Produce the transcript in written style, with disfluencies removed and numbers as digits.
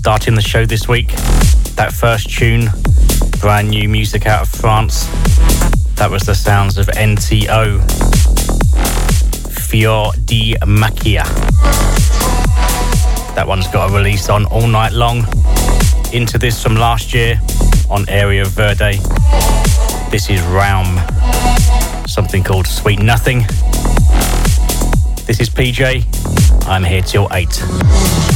starting the show this week. That first tune, brand new music out of France. That was the sounds of NTO, Fior di Macchia. That one's got a release on All Night Long. Into this from last year on Area Verde. This is Raum, something called Sweet Nothing. This is PJ. I'm here till 8.